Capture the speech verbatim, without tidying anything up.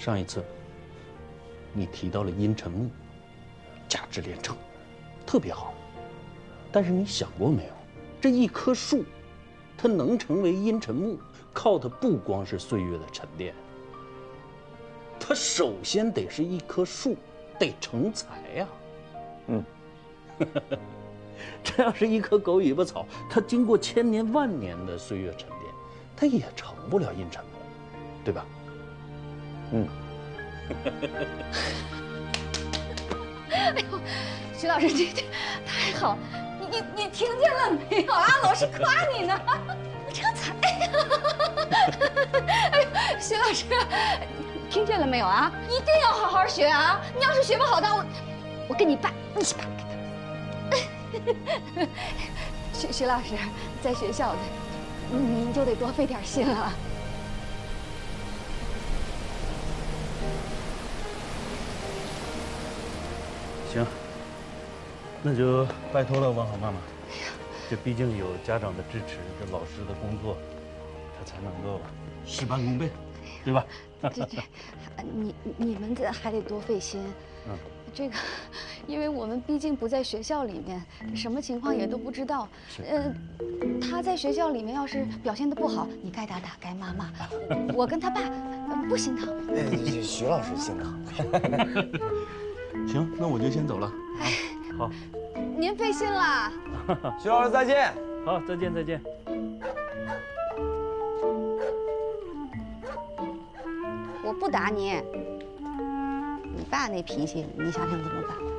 上一次你提到了阴沉木，价值连城，特别好。但是你想过没有，这一棵树，它能成为阴沉木，靠的不光是岁月的沉淀，它首先得是一棵树，得成材呀。嗯，这要是一棵狗尾巴草，它经过千年万年的岁月沉淀，它也成不了阴沉木，对吧？嗯。 哎呦，徐老师，这这太好了！你你你听见了没有啊？老师夸你呢，这个才……哎呦，徐老师，听见了没有啊？一定要好好学啊！你要是学不好的，我我跟你爸一起办给他。徐徐老师在学校的，您就得多费点心了。 行，那就拜托了，王好妈妈。这毕竟有家长的支持，这老师的工作，他才能够事半功倍，对吧？ 这这，你你们这还得多费心。嗯，这个，因为我们毕竟不在学校里面，什么情况也都不知道。呃，他在学校里面要是表现的不好，你该打打，该骂骂。我跟他爸不心疼。 哎，徐老师心疼。 行，那我就先走了。哎，好， 您费心了。 徐老师再见。 好，再见再见。 我不打你，你爸那脾气，你想想怎么办？